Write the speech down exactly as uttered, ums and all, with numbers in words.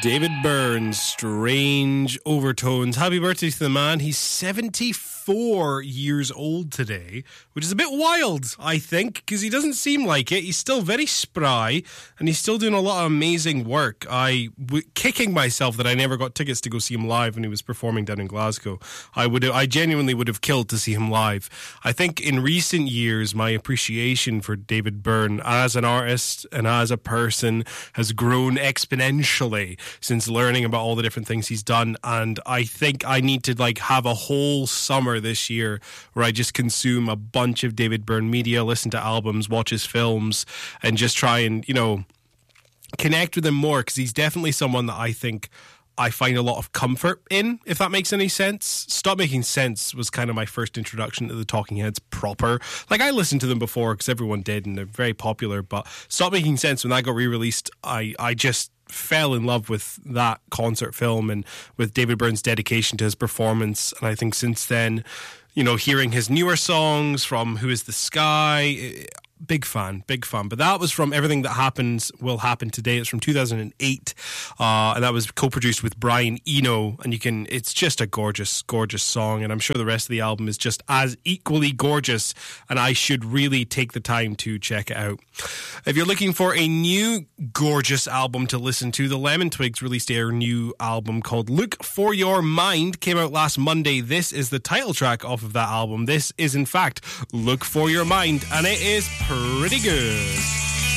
David Byrne, Strange Overtones. Happy birthday to the man. He's seventy-four years old today, which is a bit wild, I think, because he doesn't seem like it. He's still very spry, and he's still doing a lot of amazing work. I, w- kicking myself that I never got tickets to go see him live when he was performing down in Glasgow. I would, I genuinely would have killed to see him live. I think in recent years, my appreciation for David Byrne as an artist and as a person has grown exponentially since learning about all the different things he's done, and I think I need to like have a whole summer this year where I just consume a bunch of David Byrne media, listen to albums, watch his films, and just try and, you know, connect with him more, because he's definitely someone that I think I find a lot of comfort in, if that makes any sense. Stop Making Sense was kind of my first introduction to the Talking Heads proper. Like, I listened to them before because everyone did and they're very popular, but Stop Making Sense, when that got re-released, I, I just fell in love with that concert film and with David Byrne's dedication to his performance. And I think since then, you know, hearing his newer songs from Who Is the Sky, big fan, big fan. But that was from Everything That Happens Will Happen Today. It's from two thousand eight, uh, and that was co-produced with Brian Eno. And you can, it's just a gorgeous, gorgeous song. And I'm sure the rest of the album is just as equally gorgeous. And I should really take the time to check it out. If you're looking for a new gorgeous album to listen to, the Lemon Twigs released their new album called Look For Your Mind. Came out last Monday. This is the title track off of that album. This is, in fact, Look For Your Mind, and it is pretty good.